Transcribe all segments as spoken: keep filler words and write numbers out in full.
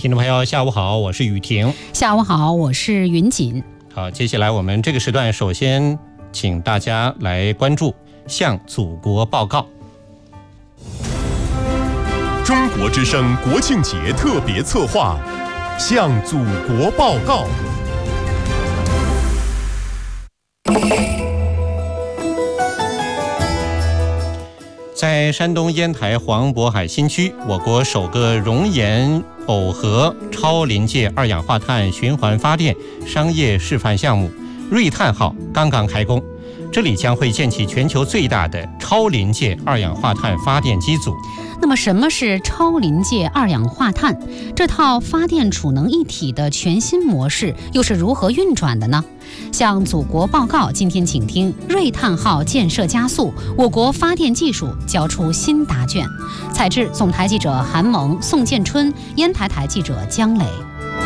听众朋友下午好，我是雨婷。 下午好，我是云锦。 好，接下来我们这个时段首先请大家来关注向祖国报告。 中国之声国庆节特别策划，向祖国报告。 在山东烟台黄渤海新区，我国首个熔岩耦合超临界二氧化碳循环发电商业示范项目瑞碳号刚刚开工，这里将会建起全球最大的超临界二氧化碳发电机组。 那么什么是超临界二氧化碳？这套发电储能一体的全新模式又是如何运转的呢？向祖国报告，今天请听瑞碳号建设加速，我国发电技术交出新答卷。采制总台记者韩萌、宋建春，烟台台记者姜磊。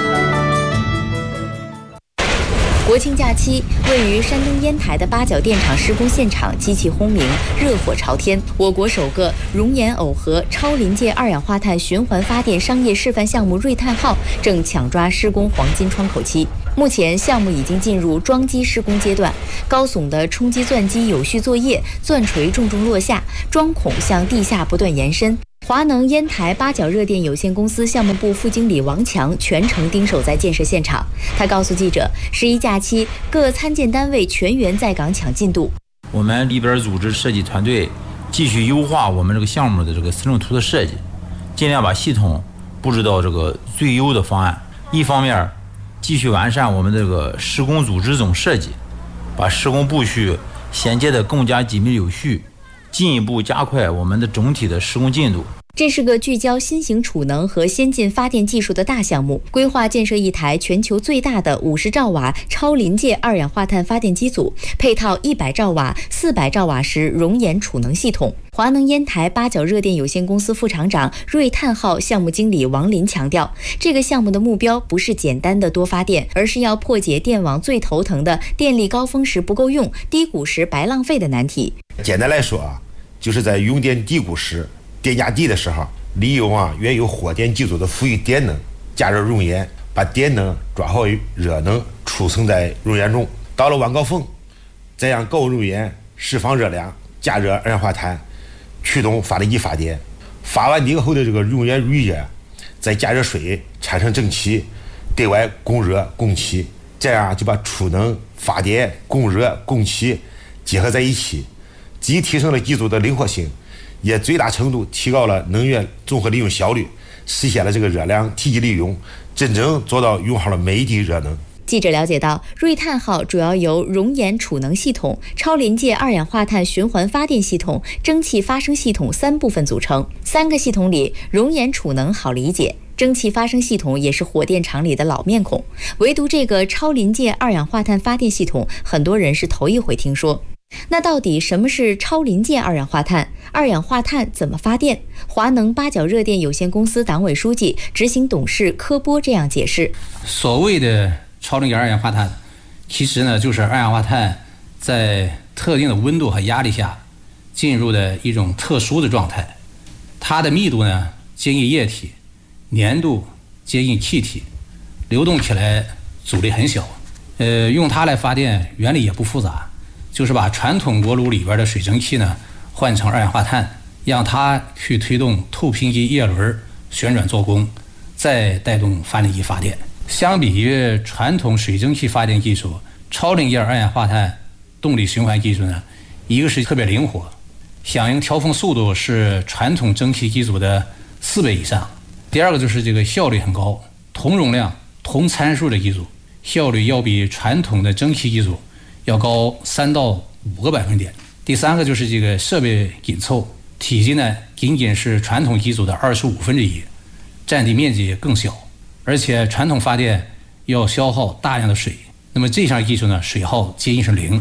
国庆假期，位于山东烟台的八角电厂施工现场机器轰鸣，热火朝天。我国首个熔岩耦合超临界二氧化碳循环发电商业示范项目瑞碳号正抢抓施工黄金窗口期。目前项目已经进入装机施工阶段，高耸的冲击钻机有序作业，钻锤重重落下，桩孔向地下不断延伸。华能烟台八角热电有限公司项目部副经理王强全程盯守在建设现场。他告诉记者，十一假期各参建单位全员在岗抢进度。 我们里边组织设计团队继续优化我们这个项目的这个思路图的设计，尽量把系统布置到这个最优的方案。一方面继续完善我们这个施工组织总设计，把施工步序衔接的更加紧密有序，进一步加快我们的总体的施工进度。 这是个聚焦新型储能和先进发电技术的大项目，规划建设一台全球最大的五十兆瓦超临界二氧化碳发电机组，配套一百兆瓦、四百兆瓦时熔岩储能系统。华能烟台八角热电有限公司副厂长、瑞碳号项目经理王林强调，这个项目的目标不是简单的多发电，而是要破解电网最头疼的电力高峰时不够用、低谷时白浪费的难题。 简单来说啊，就是在用电低谷时、电价低的时候，利用啊原有火电机组的富余电能，加热熔岩，把电能转化为热能，储存在熔岩中。到了晚高峰，再让高温熔岩释放热量，加热二氧化碳，驱动发电机发电。发完电后的这个熔岩预热，再加热水产生蒸汽，对外供热供气，这样就把储能、发电、供热、供气结合在一起，既提升了机组的灵活性，也最大程度提高了能源综合利用效率，实现了这个热量体积利用，真正做到用好了每一滴热能。 记者了解到，瑞碳号主要由熔岩储能系统、超临界二氧化碳循环发电系统、蒸汽发生系统三部分组成。三个系统里，熔岩储能好理解，蒸汽发生系统也是火电厂里的老面孔，唯独这个超临界二氧化碳发电系统，很多人是头一回听说。那到底什么是超临界二氧化碳？二氧化碳怎么发电？华能八角热电有限公司党委书记、执行董事柯波这样解释： 所谓的超临界二氧化碳，其实呢就是二氧化碳在特定的温度和压力下进入的一种特殊的状态。它的密度呢接近液体，粘度接近气体，流动起来阻力很小。呃，用它来发电原理也不复杂，就是把传统锅炉里边的水蒸气呢换成二氧化碳，让它去推动透频机叶轮旋转做功，再带动发电机发电。相比于传统水蒸气发电技术，超临界二氧化碳动力循环技术呢，一个是特别灵活，响应调峰速度是传统蒸汽机组的四倍以上；第二个就是这个效率很高，同容量同参数的机组效率要比传统的蒸汽机组要高三到五个百分点。第三个就是这个设备紧凑，体积呢仅仅是传统机组的二十五分之一，占地面积更小，而且传统发电要消耗大量的水，那么这项技术呢水耗接近是零。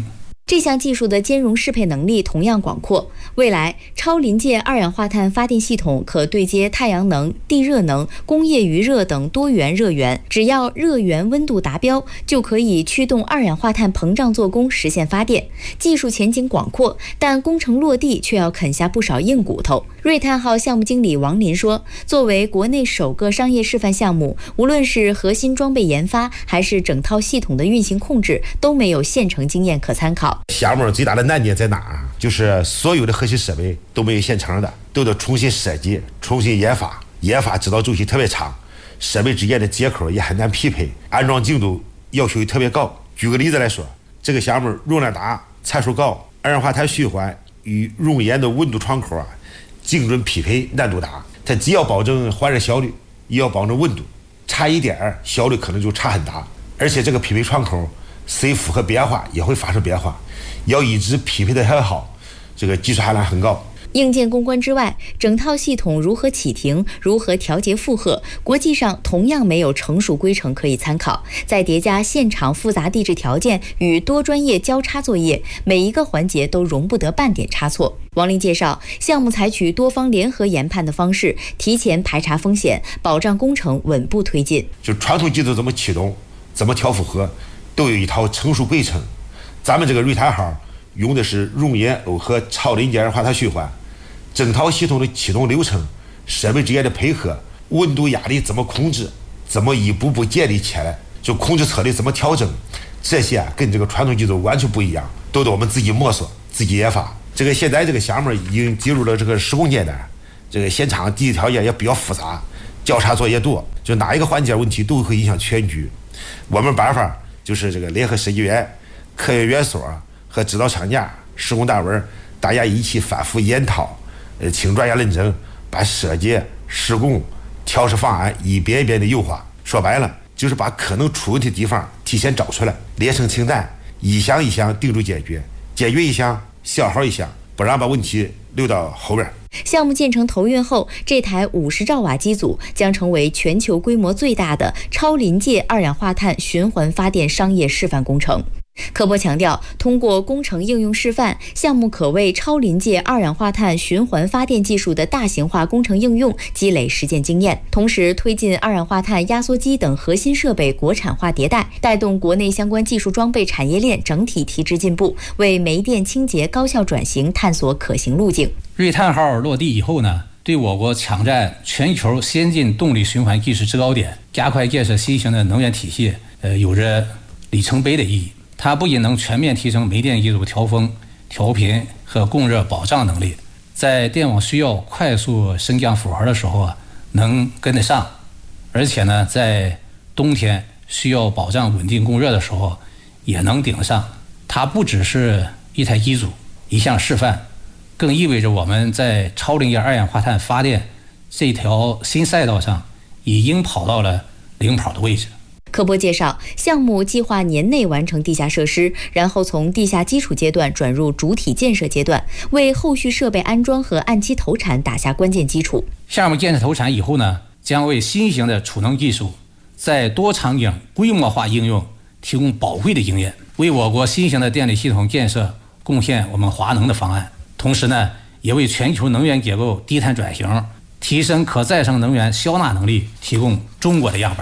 这项技术的兼容适配能力同样广阔。未来，超临界二氧化碳发电系统可对接太阳能、地热能、工业余热等多元热源，只要热源温度达标，就可以驱动二氧化碳膨胀做功，实现发电。技术前景广阔，但工程落地却要啃下不少硬骨头。瑞碳号项目经理王林说，作为国内首个商业示范项目，无论是核心装备研发，还是整套系统的运行控制，都没有现成经验可参考。 项目最大的难点在哪儿？就是所有的核心设备都没有现成的，都得重新设计、重新研发，研发指导周期特别长，设备之间的接口也很难匹配，安装精度要求也特别高。举个例子来说，这个项目容量大、参数高，二氧化碳循环与熔岩的温度窗口啊精准匹配难度大，它既要保证换热效率，也要保证温度，差一点效率可能就差很大。而且这个匹配窗口随负荷变化也会发生变化，要一直匹配的很好，这个技术含量很高。 硬件攻关之外，整套系统如何启停、如何调节负荷，国际上同样没有成熟规程可以参考。再叠加现场复杂地质条件与多专业交叉作业，每一个环节都容不得半点差错。王林介绍，项目采取多方联合研判的方式，提前排查风险，保障工程稳步推进。 就传统技术怎么启动、怎么调负荷，都有一套成熟规程。咱们这个瑞碳号用的是熔岩耦合超临界二氧化碳循环，整套系统的启动流程、设备之间的配合、温度压力怎么控制，怎么一步步建立起来，就控制策略怎么调整，这些啊跟这个传统技术完全不一样，都得我们自己摸索、自己研发。这个现在这个项目已经进入了这个施工阶段，这个现场地质条件也比较复杂，交叉作业多，就哪一个环节问题都会影响全局。我们办法就是这个联合设计院、科研院所和指导厂家、施工单位，大家一起反复研讨，呃，请专业认证，把设计、施工、调试方案一遍一遍的优化。说白了，就是把可能出问题的地方提前找出来，列成清单，一项一项定住解决，解决一项消耗一项，不让把问题留到后边。 项目建成投运后，这台五十兆瓦机组将成为全球规模最大的超临界二氧化碳循环发电商业示范工程。科博强调，通过工程应用示范，项目可为超临界二氧化碳循环发电技术的大型化工程应用积累实践经验，同时推进二氧化碳压缩机等核心设备国产化迭代，带动国内相关技术装备产业链整体提质进步，为煤电清洁高效转型探索可行路径。 瑞碳号落地以后呢，对我国抢占全球先进动力循环技术制高点，加快建设新型的能源体系，呃，有着里程碑的意义。它不仅能全面提升煤电机组调峰、调频和供热保障能力，在电网需要快速升降负荷的时候啊，能跟得上，而且呢，在冬天需要保障稳定供热的时候，也能顶得上。它不只是一台机组、一项示范，更意味着我们在超临界二氧化碳发电这条新赛道上，已经跑到了领跑的位置。 科博介绍，项目计划年内完成地下设施，然后从地下基础阶段转入主体建设阶段，为后续设备安装和按期投产打下关键基础。 项目建设投产以后呢，将为新型的储能技术在多场景规模化应用提供宝贵的经验，为我国新型的电力系统建设贡献我们华能的方案，同时呢，也为全球能源结构低碳转型、提升可再生能源消纳能力提供中国的样本。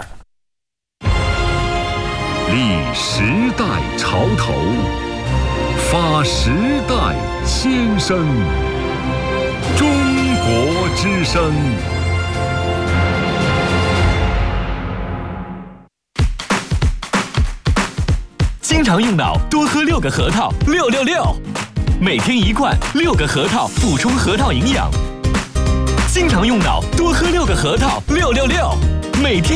立时代潮头，发时代先声。中国之声。 经常用脑，多喝六个核桃，六六六。每天一罐，六个核桃，补充核桃营养。经常用脑，多喝六个核桃，六六六。每天。